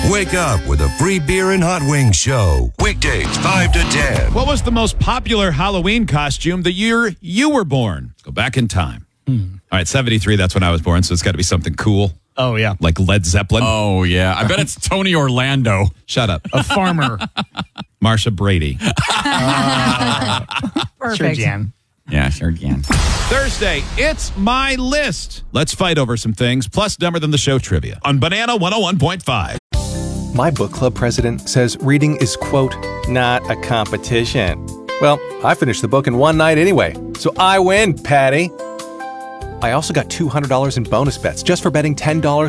Wake up with a free beer and hot wings show. Weekdays, 5 to 10. What was the most popular Halloween costume the year you were born? Let's go back in time. All right, 73, that's when I was born, so it's got to be something cool. Oh, yeah. Like Led Zeppelin. Oh, yeah. I bet it's Tony Orlando. Shut up. A farmer. Marsha Brady. Perfect. Sure, Jan. Yeah, sure can. Thursday, it's my list. Let's fight over some things, plus Dumber Than the Show trivia on Banana 101.5. My book club president says reading is, quote, not a competition. Well, I finished the book in one night anyway, so I win, Patty. I also got $200 in bonus bets just for betting $10